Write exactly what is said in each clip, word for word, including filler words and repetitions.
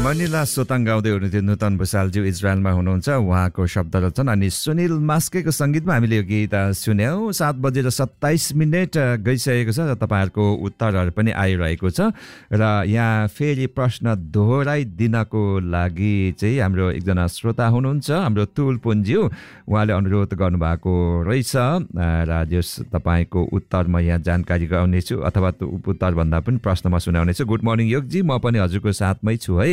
मनिला सोताङ गाउँदै हुनुहुन्थ्यो नूतन भुसालज्यू इजरायलमा हुनुहुन्छ उहाँको शब्द रचना अनि सुनिल मास्केको सङ्गीतमा हामीले यो गीत सुन्यौँ। सात बजेर सत्ताइस मिनट गइसकेको छ र तपाईँहरूको उत्तरहरू पनि आइरहेको छ र यहाँ फेरि प्रश्न दोहोऱ्याइदिनको लागि चाहिँ हाम्रो एकजना श्रोता हुनुहुन्छ हाम्रो तुलपुन्ज्यू, उहाँले अनुरोध गर्नुभएको रहेछ र जस तपाईँको उत्तर म यहाँ जानकारी गराउनेछु अथवा उत्तरभन्दा पनि प्रश्नमा सुनाउनेछु। गुड मर्निङ योगजी, म पनि हजुरको साथमै छु है।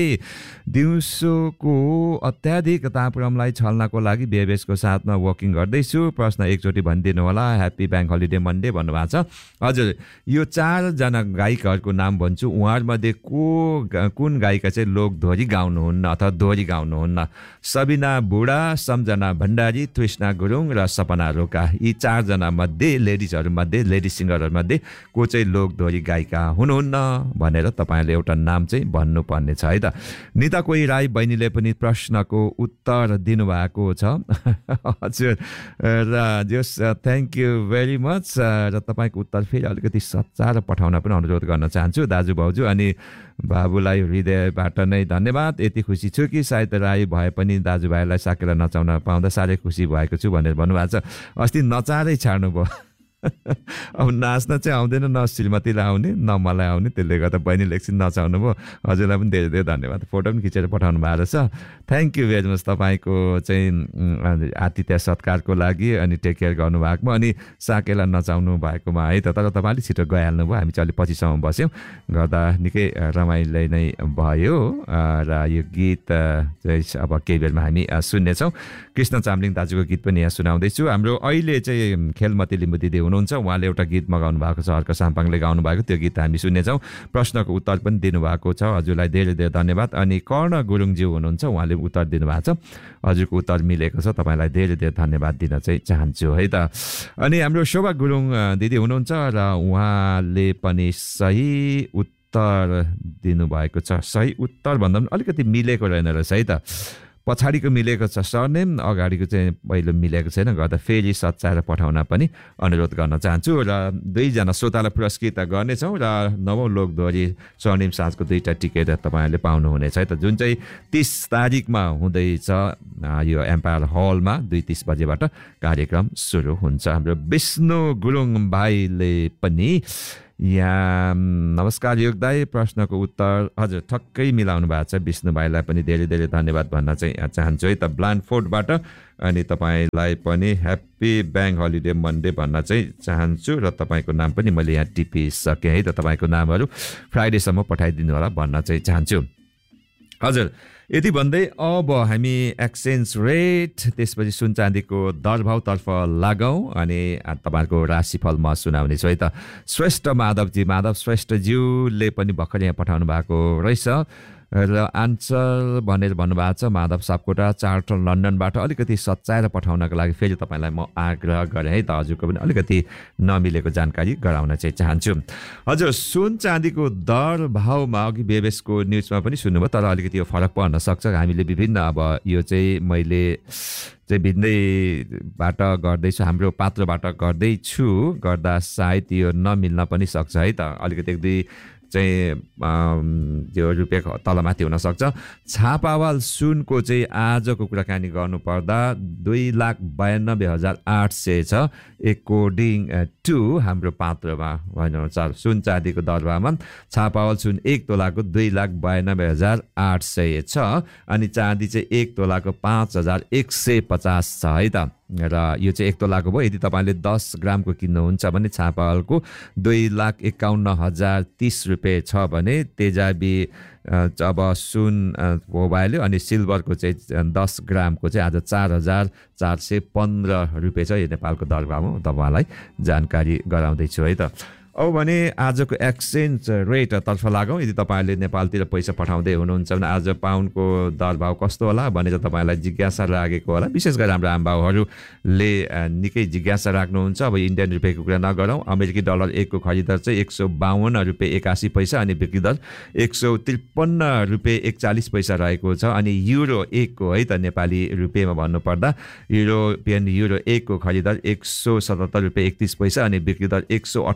दिउँसोको अत्याधिक तापक्रमलाई छल्नको लागि बेबेसको साथमा वकिङ गर्दैछु। प्रश्न एकचोटि भनिदिनु होला। ह्याप्पी ब्याङ्क हलिडे मन्डे भन्नुभएको छ। हजुर, यो चारजना गायकहरूको नाम भन्छु, उहाँहरूमध्ये को कुन गायिका चाहिँ लोकधोरी गाउनुहुन्न अथवा दोहोरी गाउनुहुन्न? सबिना बुढा, सम्झना भण्डारी, तृष्णा गुरुङ र सपना रोका। यी चारजना मध्ये लेडिजहरूमध्ये लेडिज सिङ्गरहरूमध्ये को चाहिँ लोकधोरी गायिका हुनुहुन्न भनेर तपाईँले एउटा नाम चाहिँ भन्नुपर्ने छ है त। निता कोही राई बहिनीले पनि प्रश्नको उत्तर दिनुभएको छ। हजुर, र जस थ्याङ्क यू भेरी मच। र तपाईँको उत्तर फेरि अलिकति सच्चाएर पठाउन पनि अनुरोध गर्न चाहन्छु दाजु भाउजू, अनि बाबुलाई हृदयबाट नै धन्यवाद। यति खुसी छु कि सायद राई भए पनि दाजुभाइलाई साकेला नचाउन पाउँदा साह्रै खुसी भएको छु भनेर भन्नुभएको छ। अस्ति नचारै छाड्नु भयो। अब नाच्न चाहिँ आउँदैन, न श्रीमतीलाई आउने न मलाई आउने, त्यसले गर्दा बहिनीले एकछिन नचाउनु भयो। हजुरलाई पनि धेरै धेरै धन्यवाद। फोटो पनि खिचेर पठाउनु भएको रहेछ। थ्याङ्क यू भेरी मच तपाईँको चाहिँ आतिथ्य सत्कारको लागि अनि टेक केयर गर्नुभएकोमा अनि साकेला नचाउनु भएकोमा है त। तर तपाईँले छिटो गइहाल्नु भयो, हामी चाहिँ अलिक पछिसम्म बस्यौँ, गर्दा निकै रमाइलो नै भयो। र यो गीत चाहिँ अब केही बेरमा हामी सुन्नेछौँ। कृष्ण चामलिङ दाजुको गीत पनि यहाँ सुनाउँदैछु। हाम्रो अहिले चाहिँ खेलमती लिम्बू दिदी हुनुहुन्छ, उहाँले एउटा गीत मगाउनु भएको छ, हर्क साम्पाङले गाउनु भएको, त्यो गीत हामी सुन्नेछौँ। प्रश्नको उत्तर पनि दिनुभएको छ, हजुरलाई धेरै धेरै धन्यवाद। अनि कर्ण गुरुङज्यू हुनुहुन्छ, उहाँले उत्तर दिनुभएको छ, हजुरको उत्तर मिलेको छ, तपाईँलाई धेरै धेरै धन्यवाद दिन चाहिँ चाहन्छु है त। अनि हाम्रो शोभा गुरुङ दिदी हुनुहुन्छ र उहाँले पनि सही उत्तर दिनुभएको छ। सही उत्तर भन्दा पनि अलिकति मिलेको रहेन रहेछ है त। पछाडिको मिलेको छ सरनेम, अगाडिको चाहिँ पहिलो मिलेको छैन, गर्दा फेरि सच्चाएर पठाउन पनि अनुरोध गर्न चाहन्छु। र दुईजना श्रोतालाई पुरस्कृत गर्नेछौँ र नवौँ लोकधोरी स्वर्णिम साँझको दुईवटा टिकट तपाईँहरूले पाउनुहुनेछ है त, जुन चाहिँ तिस तारिकमा हुँदैछ यो एम्पायर हलमा दुई तिस बजेबाट कार्यक्रम सुरु हुन्छ। हाम्रो विष्णु गुरुङ भाइले पनि यहाँ नमस्कार योगदाई, प्रश्नको उत्तर हजुर ठक्कै मिलाउनु भएको छ। विष्णु भाइलाई पनि धेरै धेरै धन्यवाद भन्न चाहिँ चाहन्छु है त ब्लान्डफोर्डबाट। अनि तपाईँलाई पनि ह्याप्पी ब्याङ्क हलिडे मन्डे भन्न चाहिँ चाहन्छु र तपाईँको नाम पनि मैले यहाँ टिपिसकेँ है त। तपाईँको नामहरू फ्राइडेसम्म पठाइदिनु होला भन्न चाहिँ चाहन्छु। हजुर, यति भन्दै अब हामी एक्सचेन्ज रेट त्यसपछि सुन चाँदीको दरभावतर्फ लागौँ अनि तपाईँहरूको राशिफल म सुनाउने छु है त। श्रेष्ठ माधवजी, माधव श्रेष्ठज्यूले पनि भर्खर यहाँ पठाउनु भएको रहेछ र आन्सर भनेर भन्नुभएको छ माधव सापकोटा चार्टर लन्डनबाट। अलिकति सच्चाएर पठाउनको लागि फेरि तपाईँलाई म आग्रह गरेँ है त, हजुरको पनि अलिकति नमिलेको जानकारी गराउन चाहिँ चाहन्छु। हजुर, सुन चाँदीको दर भावमा अघि बेबेसको न्युजमा पनि सुन्नुभयो, तर अलिकति यो फरक पर्न सक्छ। हामीले विभिन्न अब यो चाहिँ मैले चाहिँ भिन्दैबाट गर्दैछु, हाम्रो पात्रबाट गर्दैछु, गर्दा सायद यो नमिल्न पनि सक्छ है त। अलिकति एक दुई चाहिँ त्यो रुपियाँ तलमाथि हुनसक्छ। छापावाल सुनको चाहिँ आजको कुराकानी गर्नुपर्दा दुई लाख बयानब्बे हजार आठ सय छ एकोर्डिङ टु हाम्रो पात्रमा भएअनुसार। सुन चाँदीको दरभावमा छापावाल सुन एक तोलाको दुई लाख बयानब्बे हजार आठ सय छ अनि चाँदी चाहिँ एक तोलाको पाँच हजार एक सय पचास छ है त। र यो चाहिँ एक तोलाको भयो। यदि तपाईँले दस ग्रामको किन्नुहुन्छ भने छापावालको दुई लाख एकाउन्न हजार तिस रुपियाँ छ भने तेजाबी अब सुन हो भइहाल्यो। अनि सिल्भरको चाहिँ दस ग्रामको चाहिँ आज चार हजार चार सय पन्ध्र रुपियाँ छ। यो नेपालको दरभावमा तपाईँलाई जानकारी गराउँदैछु है त। अब भने आजको एक्सचेन्ज रेटतर्फ लागौँ। यदि तपाईँहरूले नेपालतिर पैसा पठाउँदै हुनुहुन्छ भने आज पाउन्डको दरभाव कस्तो होला भनेर तपाईँलाई जिज्ञासा लागेको होला। विशेष गरी हाम्रो आमबाउहरूले निकै जिज्ञासा राख्नुहुन्छ। अब इन्डियन रुपियाँको कुरा नगरौँ, अमेरिकी डलर एकको खरिदर चाहिँ एक सौ बाहन्न रुपियाँ एकासी पैसा अनि बिक्री दर एक सौ त्रिपन्न रुपियाँ एकचालिस पैसा रहेको छ। अनि युरो एकको है त नेपाली रुपियाँमा भन्नुपर्दा युरोपियन युरो एकको खरिदर एक सौ सतहत्तर रुपियाँ एकतिस पैसा अनि बिक्री दर एक सौ अठहत्तर रुपियाँ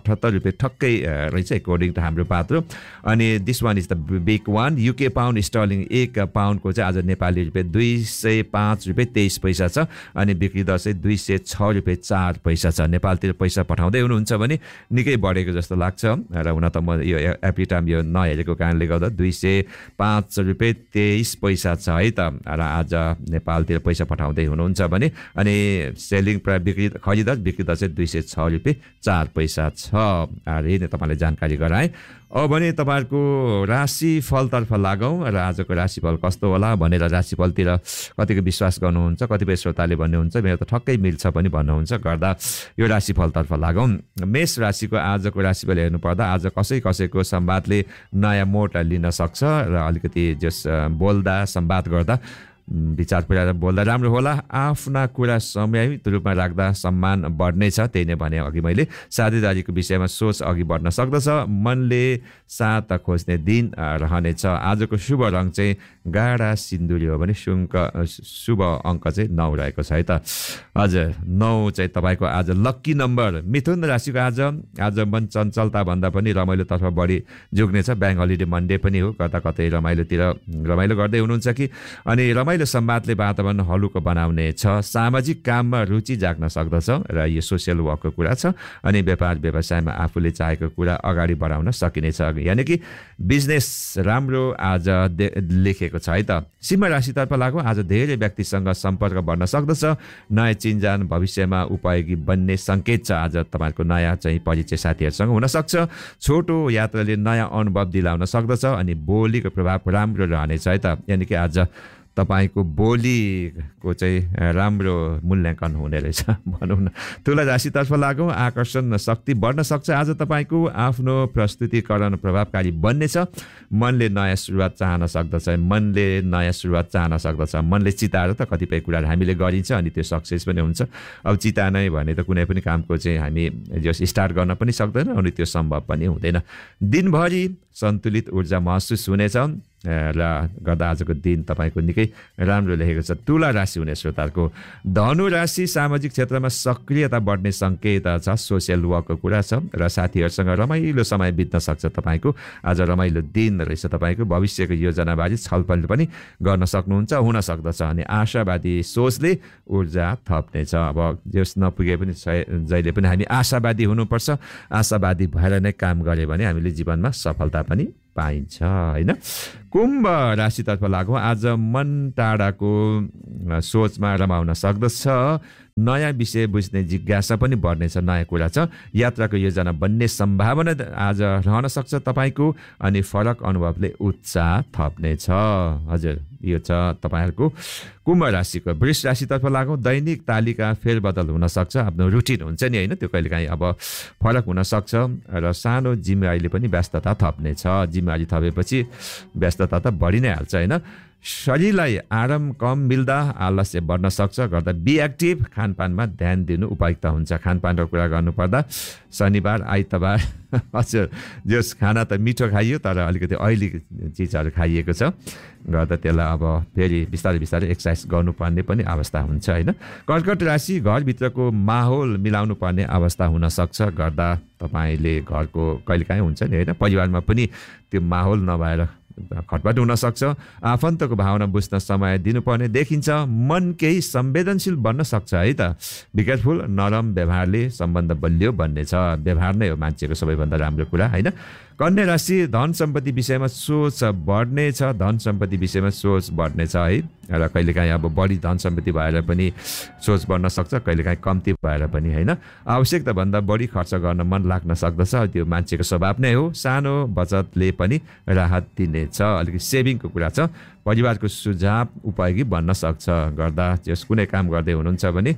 रुपियाँ ठक्कै रहेछ एकोर्डिङ टु हाम्रो पात्रो। अनि this one is the big one. UK pound sterling एक पाउन्डको चाहिँ आज नेपाली रुपियाँ दुई सय पाँच रुपियाँ तेइस पैसा छ अनि बिक्री दर चाहिँ दुई सय छ रुपियाँ चार पैसा छ। नेपालतिर पैसा पठाउँदै हुनुहुन्छ भने निकै बढेको जस्तो लाग्छ र हुन त म यो एभ्री टाइम यो नहेरेको कारणले गर्दा दुई सय पाँच रुपियाँ तेइस पैसा छ है त। र आज नेपालतिर पैसा पठाउँदै हुनुहुन्छ भने अनि सेलिङ प्राइस बिक्री खरिदर बिक्री दर चाहिँ दुई सय छ रुपियाँ चार पैसा छ। यही नै तपाईँलाई जानकारी गराएँ। अब भने तपाईँहरूको राशिफलतर्फ लागौँ र आजको राशिफल कस्तो होला भनेर राशिफलतिर कतिको विश्वास गर्नुहुन्छ, कतिपय श्रोताले भन्नुहुन्छ मेरो त ठक्कै मिल्छ पनि भन्नुहुन्छ गर्दा यो राशिफलतर्फ लागौँ। मेष राशिको आजको राशिफल हेर्नुपर्दा आज कसै कसैको संवादले नयाँ मोड लिन सक्छ र अलिकति जस बोल्दा संवाद गर्दा विचार पुर्याएर बोल्दा राम्रो होला। आफ्ना कुरा संयमित रूपमा राख्दा सम्मान बढ्नेछ, त्यही नै भने अघि मैले। साझेदारीको विषयमा सोच अघि बढ्न सक्दछ। मनले साथ खोज्ने दिन रहनेछ। आजको शुभ रङ चाहिँ गाढा सिन्दुरी हो भने शुङ्क शुभ अङ्क चाहिँ नौ रहेको छ है त। हजुर नौ चाहिँ तपाईँको आज लक्की नम्बर। मिथुन राशिको आज आज मन चञ्चलता भन्दा पनि रमाइलोतर्फ बढी जुग्नेछ। ब्याङ्क हलिडे मन्डे पनि हो, कता कतै रमाइलोतिर रमाइलो गर्दै हुनुहुन्छ कि। अनि रमाइलो संवादले वातावरण हलुको बनाउने छ। सामाजिक काममा रुचि जाग्न सक्दछ र यो सोसियल वर्कको कुरा छ। अनि व्यापार व्यवसायमा आफूले चाहेको कुरा अगाडि बढाउन सकिनेछ, यानि कि बिजनेस राम्रो आज लेखेको छ है त। सिंह राशितर्फ लागौँ। आज धेरै व्यक्तिसँग सम्पर्क बढ्न सक्दछ। नयाँ चिन्जान भविष्यमा उपयोगी बन्ने सङ्केत छ। आज तपाईँहरूको नयाँ चाहिँ परिचय साथीहरूसँग हुनसक्छ। छोटो यात्राले नयाँ अनुभव दिलाउन सक्दछ अनि बोलीको प्रभाव राम्रो रहनेछ है त। यानि कि आज तपाईँको बोलीको चाहिँ राम्रो मूल्याङ्कन हुने रहेछ भनौँ न। तुला राशितर्फ लागौँ। आकर्षण शक्ति बढ्न सक्छ। आज तपाईँको आफ्नो प्रस्तुतिकरण प्रभावकारी बन्नेछ। मनले नयाँ सुरुवात चाहन सक्दछ। मनले नयाँ सुरुवात चाहन सक्दछ। मनले चिताएर त कतिपय कुराहरू हामीले गरिन्छ अनि त्यो सक्सेस पनि हुन्छ। अब चिता नै भने त कुनै पनि कामको चाहिँ हामी जस स्टार्ट गर्न पनि सक्दैन अनि त्यो सम्भव पनि हुँदैन। दिनभरि सन्तुलित ऊर्जा महसुस हुनेछ र गर्दा आजको दिन तपाईँको निकै राम्रो लेखेको छ। तुला राशि हुने श्रोताहरूको। धनु राशि सामाजिक क्षेत्रमा सक्रियता बढ्ने सङ्केत छ। सोसियल वर्कको कुरा छ र साथीहरूसँग रमाइलो समय बित्न सक्छ। तपाईँको आज रमाइलो दिन रहेछ। तपाईँको भविष्यको योजनाबारे छलफल पनि गर्न सक्नुहुन्छ हुन सक्दछ अनि आशावादी सोचले ऊर्जा थप्नेछ। अब जस नपुगे पनि जहिले पनि हामी आशावादी हुनुपर्छ। आशावादी भएर नै काम गऱ्यो भने हामीले जीवनमा सफलता पनि पाइन्छ होइन। कुम्भ राशितर्फ लागौँ। आज मन टाढाको सोचमा रमाउन सक्दछ। नयाँ विषय बुझ्ने जिज्ञासा पनि बढ्नेछ। नयाँ कुरा छ। यात्राको योजना बन्ने सम्भावना आज रहन सक्छ तपाईँको अनि फरक अनुभवले उत्साह थप्नेछ। हजुर यो छ तपाईँहरूको कुम्भ राशिको। वृष राशितर्फ लागौँ। दैनिक तालिका फेरबदल हुन सक्छ। आफ्नो रुटिन हुन्छ नि होइन, त्यो कहिलेकाहीँ अब फरक हुन सक्छ र सानो जिम्मेवारीले पनि व्यस्तता थप्नेछ। जिम्मेवारी थपेपछि व्यस्तता त बढी नै हाल्छ होइन। शरीरलाई आराम कम मिल्दा आलस्य बढ्न सक्छ। गर्दा बी एक्टिभ। खानपानमा ध्यान दिनु उपयुक्त हुन्छ। खानपानको कुरा गर्नुपर्दा शनिबार आइतबार हजुर जस खाना त मिठो खाइयो तर अलिकति ऑयली चिजहरू खाइएको छ गर्दा त्यसलाई अब फेरि बिस्तारै बिस्तारै एक्सर्साइज गर्नुपर्ने पनि अवस्था हुन्छ होइन। कर्कट राशि घरभित्रको माहौल मिलाउनु पर्ने अवस्था हुन सक्छ। गर्दा तपाईँले घरको कहिलेकाहीँ हुन्छ नि होइन, परिवारमा पनि त्यो माहौल नभएर खटपट हुन सक्छ। आफन्तको भावना बुझ्न समय दिनुपर्ने देखिन्छ। मन केही संवेदनशील बन्न सक्छ है त। Be careful. नरम व्यवहारले सम्बन्ध बलियो बन्नेछ। व्यवहार नै हो मान्छेको सबैभन्दा राम्रो कुरा होइन। कन्या राशि धन सम्पत्ति विषयमा सोच बढ्नेछ। धन सम्पत्ति विषयमा सोच बढ्नेछ है र कहिलेकाहीँ अब बढी धन सम्पत्ति भएर पनि सोच बढ्न सक्छ, कहिलेकाहीँ कम्ती भएर पनि होइन। आवश्यकताभन्दा बढी खर्च गर्न मन लाग्न सक्दछ, त्यो मान्छेको स्वभाव नै हो। सानो बचतले पनि राहत दिनेछ। अलिकति सेभिङको कुरा छ। परिवारको सुझाव उपयोगी बन्न सक्छ। गर्दा जस कुनै काम गर्दै हुनुहुन्छ भने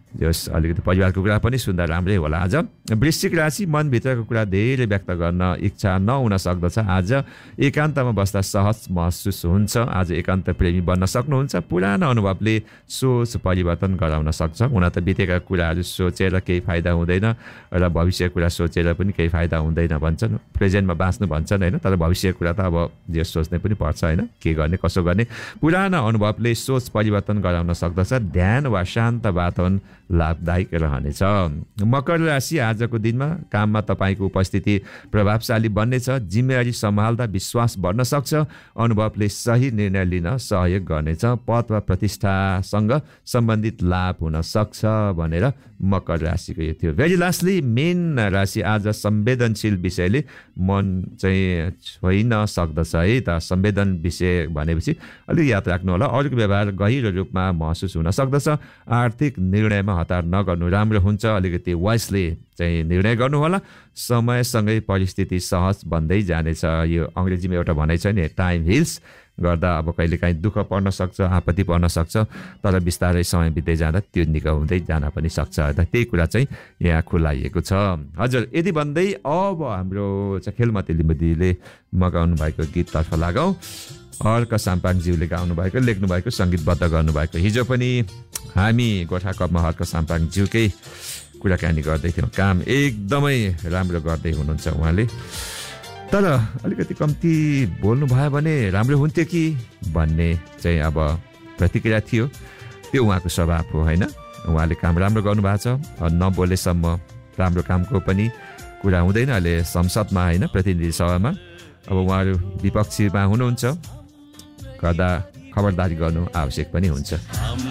जस अलिकति परिवारको कुरा पनि सुन्दा राम्रै होला आज। वृश्चिक राशि मनभित्रको कुरा धेरै व्यक्त गर्न इच्छा नहुन सक्दछ। आज एकान्तमा बस्दा सहज महसुस हुन्छ। आज एकान्त प्रेमी बन्न सक्नुहुन्छ। पुरानो अनुभवले सोच परिवर्तन गराउन सक्छ। हुन त बितेका कुराहरू सोचेर केही फाइदा हुँदैन र भविष्यको कुरा सोचेर पनि केही फाइदा हुँदैन भन्छन्। प्रेजेन्टमा बाँच्नु भन्छन् होइन, तर भविष्यको कुरा त अब जे सोच्ने पनि पर्छ होइन, के गर्ने कसो गर्ने। पुरानो अनुभवले सोच परिवर्तन गराउन सक्दछ। ध्यान वा शान्त वातावरण लाभदायक रहनेछ। मकर राशि आजको दिनमा काममा तपाईँको उपस्थिति प्रभावशाली बन्नेछ। जिम्मेवारी सम्हाल्दा विश्वास बढ्न सक्छ। अनुभवले सही निर्णय लिन सहयोग गर्नेछ। पद वा प्रतिष्ठासँग सम्बन्धित लाभ हुन सक्छ भनेर मकर राशिको यो थियो। भेरी लास्टली मेन राशि आज संवेदनशील विषयले मन चाहिँ छोइन सक्दछ है त। संवेदन विषय भनेपछि अलिक याद राख्नु होला। अरूको व्यवहार गहिरो रूपमा महसुस हुन सक्दछ। आर्थिक निर्णयमा हतार नगर्नु राम्रो हुन्छ। अलिकति वाइसले चाहिँ निर्णय गर्नु होला। समयसँगै परिस्थिति सहज बन्दै जानेछ। यो अङ्ग्रेजीमा एउटा भनाइ छ नि, टाइम हिल्स गर्दा अब कहिलेकाहीँ दुःख पर्न सक्छ, आपत्ति पर्न सक्छ, तर बिस्तारै समय बित्दै जाँदा त्यो निको हुँदै जान पनि सक्छ। त्यही कुरा चाहिँ यहाँ खुलाइएको छ। हजुर, यदि भन्दै अब हाम्रो चाहिँ खेलमती लिम्बुदीले मगाउनु भएको गीततर्फ लागौँ। हर्क साम्पाङज्यूले गाउनु भएको, लेख्नु भएको, सङ्गीतबद्ध गर्नुभएको। हिजो पनि हामी गोर्खा कपमा हर्क साम्पाङज्यूकै कुराकानी गर्दै थियौँ। काम एकदमै राम्रो गर्दै हुनुहुन्छ उहाँले, तर अलिकति कम्ती बोल्नु भयो भने राम्रो हुन्थ्यो कि भन्ने चाहिँ अब प्रतिक्रिया थियो। त्यो उहाँको स्वभाव हो होइन। उहाँले काम राम्रो गर्नुभएको छ। नबोलेसम्म राम्रो कामको पनि कुरा हुँदैन। अहिले संसदमा होइन, प्रतिनिधि सभामा अब उहाँहरू विपक्षीमा हुनुहुन्छ, गर्दा खबरदारी गर्नु आवश्यक पनि हुन्छ।